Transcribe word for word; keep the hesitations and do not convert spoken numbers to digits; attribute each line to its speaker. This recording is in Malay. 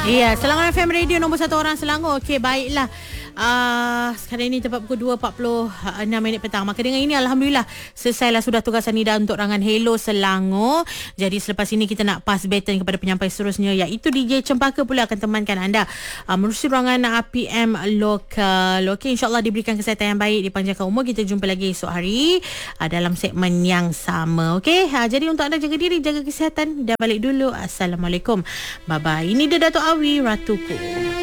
Speaker 1: Iya, Selangor F M Radio nombor satu orang Selangor. Okey, baiklah. Uh, sekarang ini tepat pukul dua empat puluh enam minit petang. Maka dengan ini Alhamdulillah selesailah sudah tugasan Nida untuk rangan Hello Selangor. Jadi selepas ini kita nak pass baton kepada penyampai seterusnya, iaitu D J Cempaka pula akan temankan anda uh, menerusi ruangan uh, P M lokal. Okey, insyaAllah diberikan kesihatan yang baik, dipanjangkan umur. Kita jumpa lagi esok hari uh, dalam segmen yang sama. Okey, uh, jadi untuk anda jaga diri, jaga kesihatan. Dah balik dulu. Assalamualaikum. Bye bye. Ini dia Dato' Awi, Ratuku.